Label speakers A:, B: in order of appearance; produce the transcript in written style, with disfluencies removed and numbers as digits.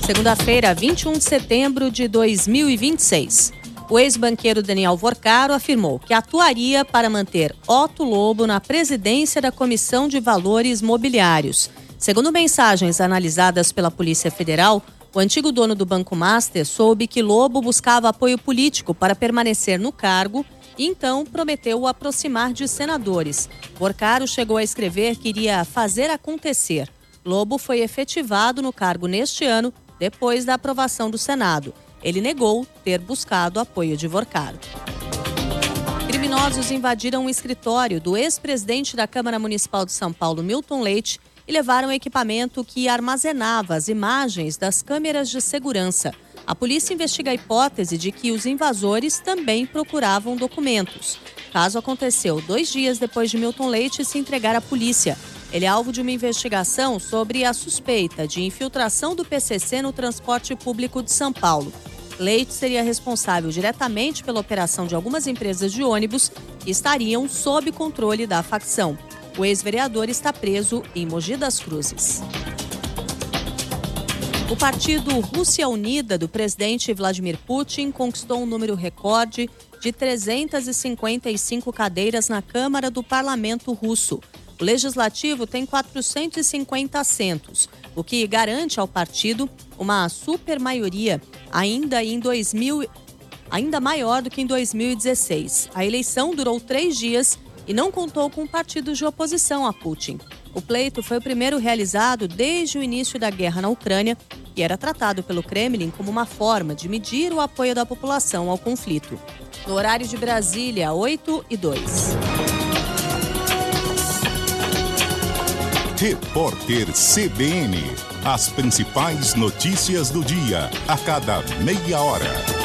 A: Segunda-feira, 21 de setembro de 2026. O ex-banqueiro Daniel Vorcaro afirmou que atuaria para manter Otto Lobo na presidência da Comissão de Valores Mobiliários. Segundo mensagens analisadas pela Polícia Federal, o antigo dono do Banco Master soube que Lobo buscava apoio político para permanecer no cargo e então prometeu o aproximar de senadores. Vorcaro chegou a escrever que iria fazer acontecer. Lobo foi efetivado no cargo neste ano, depois da aprovação do Senado. Ele negou ter buscado apoio de Vorcaro. Criminosos invadiram o escritório do ex-presidente da Câmara Municipal de São Paulo, Milton Leite, e levaram equipamento que armazenava as imagens das câmeras de segurança. A polícia investiga a hipótese de que os invasores também procuravam documentos. O caso aconteceu 2 dias depois de Milton Leite se entregar à polícia. Ele é alvo de uma investigação sobre a suspeita de infiltração do PCC no transporte público de São Paulo. Leite seria responsável diretamente pela operação de algumas empresas de ônibus que estariam sob controle da facção. O ex-vereador está preso em Mogi das Cruzes. O partido Rússia Unida do presidente Vladimir Putin conquistou um número recorde de 355 cadeiras na Câmara do Parlamento Russo. O legislativo tem 450 assentos, o que garante ao partido uma supermaioria ainda maior do que em 2016. A eleição durou 3 dias e não contou com partidos de oposição a Putin. O pleito foi o primeiro realizado desde o início da guerra na Ucrânia e era tratado pelo Kremlin como uma forma de medir o apoio da população ao conflito. No horário de Brasília, 8h02.
B: Repórter CBN. As principais notícias do dia, a cada meia hora.